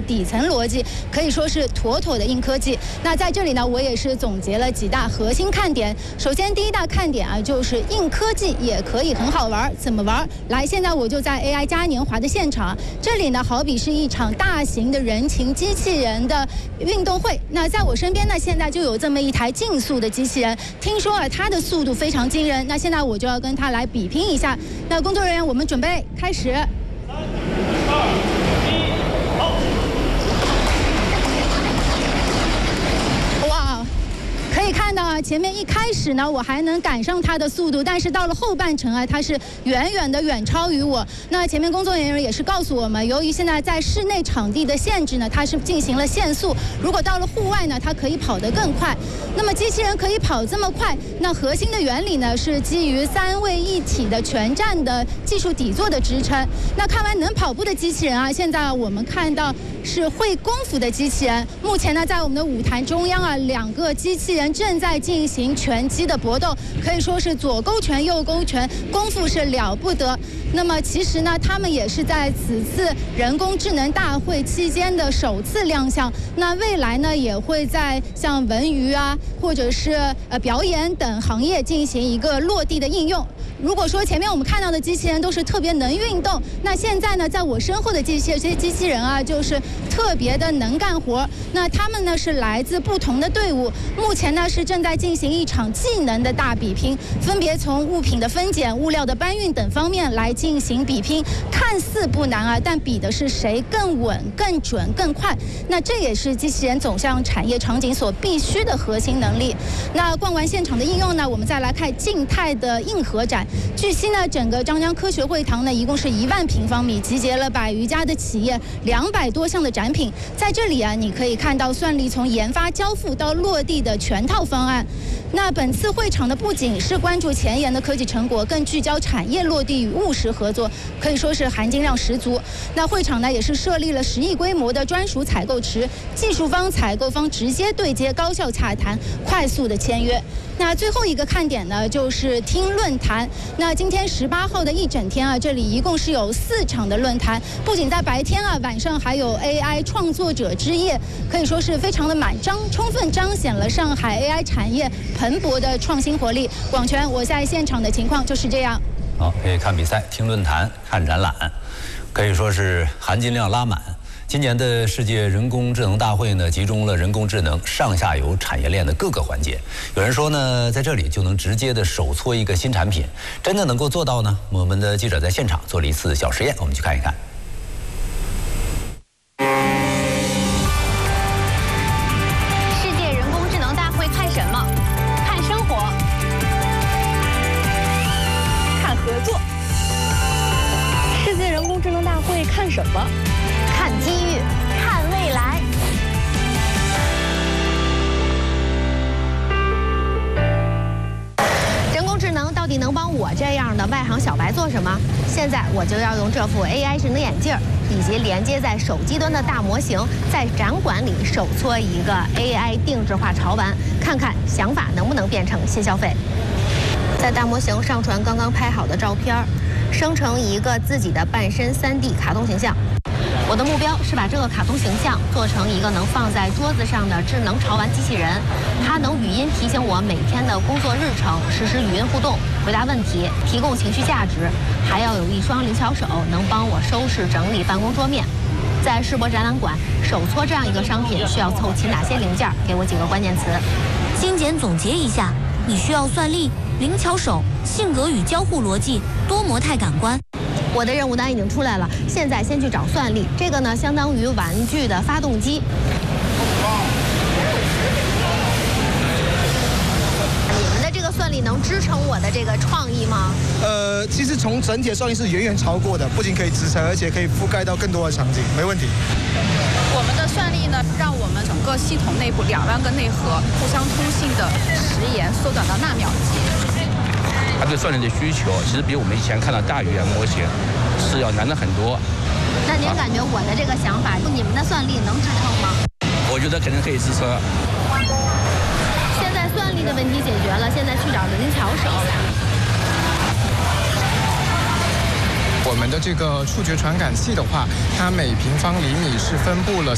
底层逻辑，可以说是妥妥的硬科技。那在这里呢，我也是总结了几大核心看点。首先，第一大看点啊，就是硬科技也可以很好玩。怎么玩？来，现在我就在 AI 嘉年华的现场，这里呢好比是一场大型的人形机器人的运动会。那在我身边呢，现在就有这么一台竞速的机器人，听说啊它的速度非常惊人。那现在我就要跟它来比拼一下。那工作人员，我们准备开始。3、2、1，好！哇！可以看到啊，前面一开始呢，我还能赶上它的速度，但是到了后半程啊，它是远超于我。那前面工作人员也是告诉我们，由于现在在室内场地的限制呢，它是进行了限速。如果到了户外呢，它可以跑得更快。那么机器人可以跑这么快，那核心的原理呢是基于3位一体的全站的技术底座的支撑。那看完能跑步的机器人啊，现在我们看到是会功夫的机器人。目前呢，在我们的舞台中央啊，2个机器人正在进行拳击的搏斗，可以说是左勾拳右勾拳，功夫是了不得。那么其实呢，他们也是在此次人工智能大会期间的首次亮相。那未来呢，也会在像文娱啊，或者是表演等行业进行一个落地的应用。如果说前面我们看到的机器人都是特别能运动，那现在呢，在我身后的这些机器人啊，就是特别的能干活。那他们呢是来自不同的队伍，目前呢是正在进行一场技能的大比拼，分别从物品的分拣、物料的搬运等方面来进行比拼。看似不难啊，但比的是谁更稳、更准、更快。那这也是机器人走向产业场景所必须的核心能力。那逛完现场的应用呢，我们再来看静态的硬核展。据悉呢，整个张江科学会堂呢，一共是1万平方米，集结了100余家的企业，200多项的展品。在这里啊，你可以看到算力从研发、交付到落地的全套方案。那本次会场呢，不仅是关注前沿的科技成果，更聚焦产业落地与务实合作，可以说是含金量十足。那会场呢，也是设立了10亿规模的专属采购池，技术方、采购方直接对接，高效洽谈，快速的签约。那最后一个看点呢，就是听论坛。那今天18号的一整天啊，这里一共是有4场的论坛，不仅在白天啊，晚上还有 AI 创作者之夜，可以说是非常的满张，充分彰显了上海 AI 产业蓬勃的创新活力。广泉，我在现场的情况就是这样。 好，可以看比赛、听论坛、看展览，可以说是含金量拉满。今年的世界人工智能大会呢，集中了人工智能上下游产业链的各个环节。有人说呢，在这里就能直接的手搓一个新产品，真的能够做到呢？我们的记者在现场做了一次小实验，我们去看一看。 世界人工智能大会看什么？看生活，看合作。 世界人工智能大会看什么？ 看机遇，看未来。人工智能到底能帮我这样的外行小白做什么？现在我就要用这副 AI 智能眼镜以及连接在手机端的大模型，在展馆里手搓一个 AI 定制化潮玩，看看想法能不能变成新消费。在大模型上传刚刚拍好的照片，生成一个自己的半身3D 卡通形象。我的目标是把这个卡通形象做成一个能放在桌子上的智能潮玩机器人，它能语音提醒我每天的工作日程，实时语音互动，回答问题，提供情绪价值，还要有一双灵巧手，能帮我收拾整理办公桌面。在世博展览馆，手搓这样一个商品需要凑齐哪些零件？给我几个关键词。 精简总结一下，你需要算力、灵巧手、性格与交互逻辑、多模态感官。 我的任务单已经出来了，现在先去找算力。这个呢，相当于玩具的发动机。你们的这个算力能支撑我的这个创意吗？ 其实从整体的算力是远远超过的，不仅可以支撑，而且可以覆盖到更多的场景，没问题。 我们的算力呢，让我们整个系统内部2万个内核互相通信的时延缩短到纳秒级。 它对算力的需求，其实比我们以前看到大语言模型是要难的很多。 那您感觉我的这个想法，你们的算力能支撑吗？ 我觉得肯定可以支撑。 现在算力的问题解决了，现在去找灵巧手。 我们的这个触觉传感器的话，它每平方厘米是分布了